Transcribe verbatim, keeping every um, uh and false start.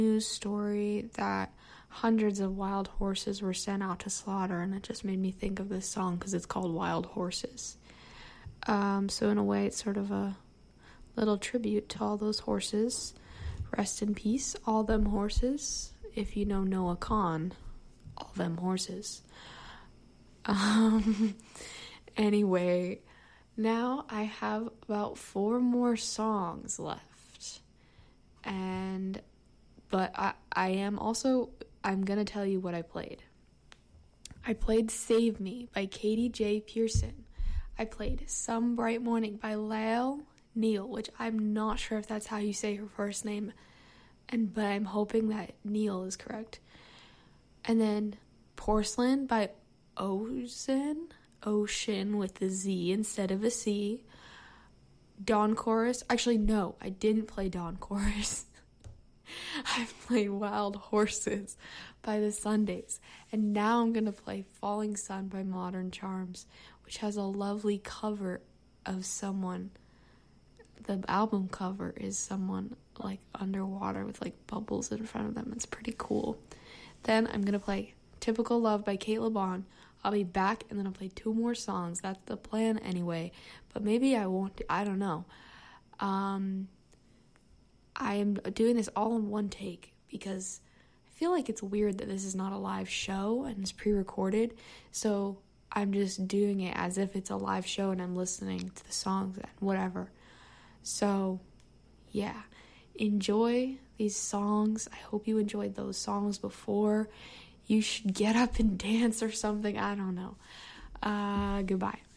news story that hundreds of wild horses were sent out to slaughter, and it just made me think of this song because it's called Wild Horses. Um, so in a way, it's sort of a little tribute to all those horses. Rest in peace, all them horses. If you know Noah Khan, all them horses. Um, anyway, now I have about four more songs left. And, but I, I am also, I'm gonna tell you what I played. I played Save Me by Katie J. Pearson. I played Some Bright Morning by Lael Neal, which I'm not sure if that's how you say her first name, and but I'm hoping that Neal is correct. And then Porcelain by Ocean, Ocean with the Z instead of a C. Dawn Chorus. Actually, no, I didn't play Dawn Chorus. I played Wild Horses by the Sundays. And now I'm going to play Falling Sun by Modern Charms, which has a lovely cover of someone. The album cover is someone like underwater with like bubbles in front of them. It's pretty cool. Then I'm going to play Typical Love by Kate LeBon. I'll be back and then I'll play two more songs. That's the plan anyway. But maybe I won't. I don't know. Um, I am doing this all in one take because I feel like it's weird that this is not a live show and it's pre-recorded. So I'm just doing it as if it's a live show and I'm listening to the songs and whatever. So, yeah. Enjoy these songs. I hope you enjoyed those songs before. You should get up and dance or something. I don't know. Uh, goodbye.